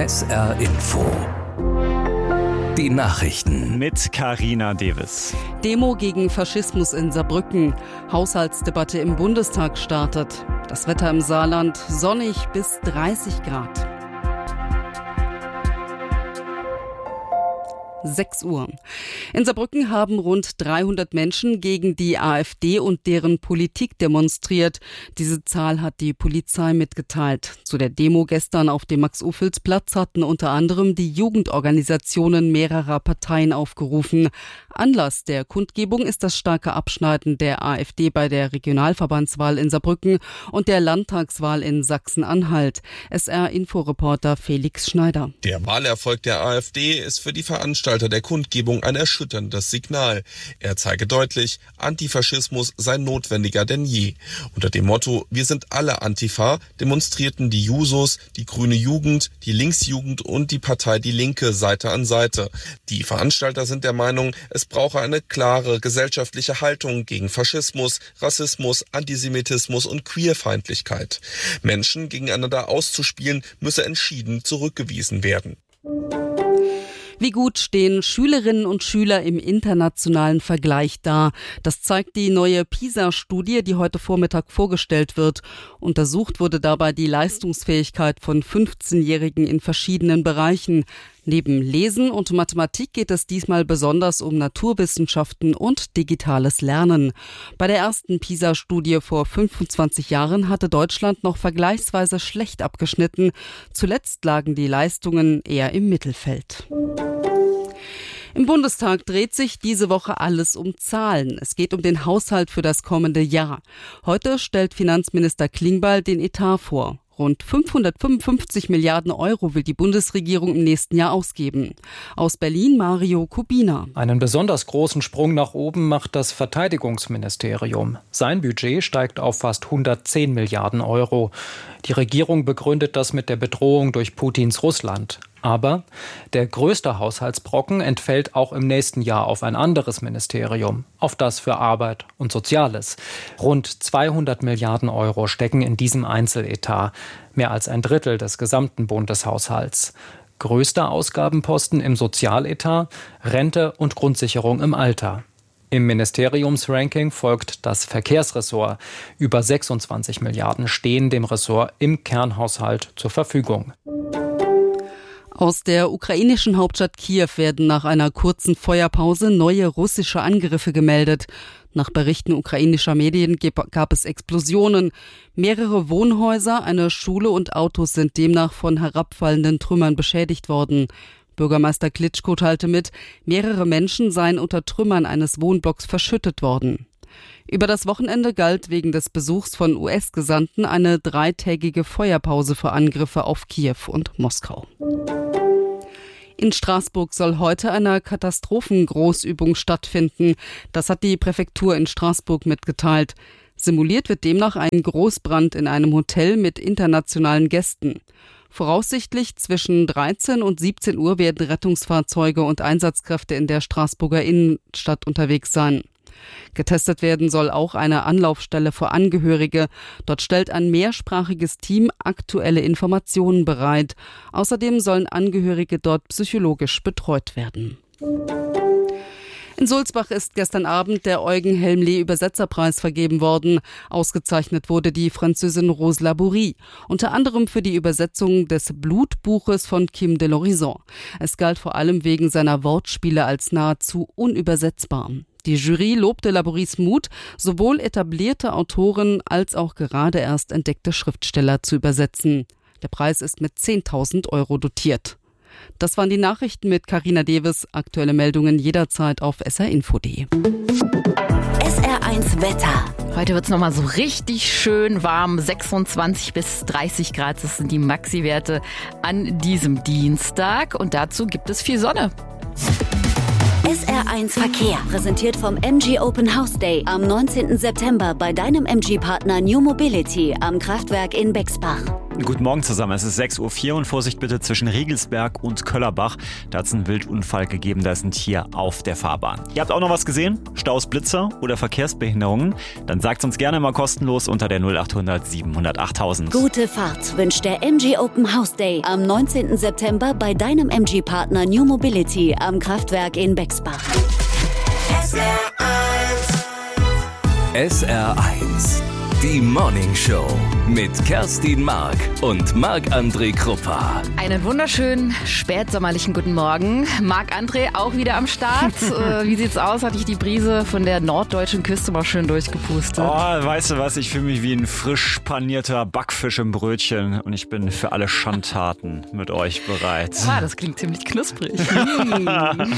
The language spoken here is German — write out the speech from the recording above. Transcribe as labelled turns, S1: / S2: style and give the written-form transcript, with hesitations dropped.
S1: SR Info. Die Nachrichten
S2: mit Carina Davis.
S3: Demo gegen Faschismus in Saarbrücken. Haushaltsdebatte im Bundestag startet. Das Wetter im Saarland sonnig bis 30 Grad. 6 Uhr. In Saarbrücken haben rund 300 Menschen gegen die AfD und deren Politik demonstriert. Diese Zahl hat die Polizei mitgeteilt. Zu der Demo gestern auf dem Max-Ophüls-Platz hatten unter anderem die Jugendorganisationen mehrerer Parteien aufgerufen. Anlass der Kundgebung ist das starke Abschneiden der AfD bei der Regionalverbandswahl in Saarbrücken und der Landtagswahl in Sachsen-Anhalt. SR-Inforeporter Felix Schneider.
S4: Der Wahlerfolg der AfD ist für die Veranstalter der Kundgebung ein erschütterndes Signal. Er zeige deutlich, Antifaschismus sei notwendiger denn je. Unter dem Motto "Wir sind alle Antifa" demonstrierten die Jusos, die Grüne Jugend, die Linksjugend und die Partei Die Linke Seite an Seite. Die Veranstalter sind der Meinung, es brauche eine klare gesellschaftliche Haltung gegen Faschismus, Rassismus, Antisemitismus und Queerfeindlichkeit. Menschen gegeneinander auszuspielen, müsse entschieden zurückgewiesen werden.
S3: Wie gut stehen Schülerinnen und Schüler im internationalen Vergleich da? Das zeigt die neue PISA-Studie, die heute Vormittag vorgestellt wird. Untersucht wurde dabei die Leistungsfähigkeit von 15-Jährigen in verschiedenen Bereichen. Neben Lesen und Mathematik geht es diesmal besonders um Naturwissenschaften und digitales Lernen. Bei der ersten PISA-Studie vor 25 Jahren hatte Deutschland noch vergleichsweise schlecht abgeschnitten. Zuletzt lagen die Leistungen eher im Mittelfeld. Im Bundestag dreht sich diese Woche alles um Zahlen. Es geht um den Haushalt für das kommende Jahr. Heute stellt Finanzminister Klingbeil den Etat vor. Rund 555 Milliarden Euro will die Bundesregierung im nächsten Jahr ausgeben. Aus Berlin Mario Kubina.
S5: Einen besonders großen Sprung nach oben macht das Verteidigungsministerium. Sein Budget steigt auf fast 110 Milliarden Euro. Die Regierung begründet das mit der Bedrohung durch Putins Russland. Aber der größte Haushaltsbrocken entfällt auch im nächsten Jahr auf ein anderes Ministerium, auf das für Arbeit und Soziales. Rund 200 Milliarden Euro stecken in diesem Einzeletat, mehr als ein Drittel des gesamten Bundeshaushalts. Größter Ausgabenposten im Sozialetat, Rente und Grundsicherung im Alter. Im Ministeriumsranking folgt das Verkehrsressort. Über 26 Milliarden stehen dem Ressort im Kernhaushalt zur Verfügung.
S3: Aus der ukrainischen Hauptstadt Kiew werden nach einer kurzen Feuerpause neue russische Angriffe gemeldet. Nach Berichten ukrainischer Medien gab es Explosionen. Mehrere Wohnhäuser, eine Schule und Autos sind demnach von herabfallenden Trümmern beschädigt worden. Bürgermeister Klitschko teilte mit, mehrere Menschen seien unter Trümmern eines Wohnblocks verschüttet worden. Über das Wochenende galt wegen des Besuchs von US-Gesandten eine 3-tägige Feuerpause für Angriffe auf Kiew und Moskau. In Straßburg soll heute eine Katastrophengroßübung stattfinden. Das hat die Präfektur in Straßburg mitgeteilt. Simuliert wird demnach ein Großbrand in einem Hotel mit internationalen Gästen. Voraussichtlich zwischen 13 und 17 Uhr werden Rettungsfahrzeuge und Einsatzkräfte in der Straßburger Innenstadt unterwegs sein. Getestet werden soll auch eine Anlaufstelle für Angehörige. Dort stellt ein mehrsprachiges Team aktuelle Informationen bereit. Außerdem sollen Angehörige dort psychologisch betreut werden. In Sulzbach ist gestern Abend der Eugen Helmle Übersetzerpreis vergeben worden. Ausgezeichnet wurde die Französin Rose Labourie, unter anderem für die Übersetzung des Blutbuches von Kim de l'Horizon. Es galt vor allem wegen seiner Wortspiele als nahezu unübersetzbar. Die Jury lobte Labouries Mut, sowohl etablierte Autoren als auch gerade erst entdeckte Schriftsteller zu übersetzen. Der Preis ist mit 10.000 Euro dotiert. Das waren die Nachrichten mit Carina Davis. Aktuelle Meldungen jederzeit auf srinfo.de.
S6: SR1 Wetter. Heute wird es nochmal so richtig schön warm. 26 bis 30 Grad, das sind die Maxi-Werte an diesem Dienstag. Und dazu gibt es viel Sonne.
S7: SR1 Verkehr, präsentiert vom MG Open House Day am 19. September bei deinem MG-Partner New Mobility am Kraftwerk in Bexbach.
S2: Guten Morgen zusammen, es ist 6.04 Uhr und Vorsicht bitte zwischen Riegelsberg und Köllerbach. Da hat es einen Wildunfall gegeben, da ist ein Tier auf der Fahrbahn. Ihr habt auch noch was gesehen? Staus, Blitzer oder Verkehrsbehinderungen? Dann sagt uns gerne mal kostenlos unter der 0800 700 8000.
S7: Gute Fahrt wünscht der MG Open House Day am 19. September bei deinem MG-Partner New Mobility am Kraftwerk in Bexbach.
S1: SR1, die Morning Show mit Kerstin Mark und Marc-André Kruppa.
S6: Einen wunderschönen spätsommerlichen guten Morgen. Marc-André auch wieder am Start. Wie sieht's aus? Hatte ich die Brise von der norddeutschen Küste mal schön durchgepustet?
S2: Oh, weißt du was? Ich fühle mich wie ein frisch panierter Backfisch im Brötchen und ich bin für alle Schandtaten mit euch bereit.
S6: Ah, das klingt ziemlich knusprig.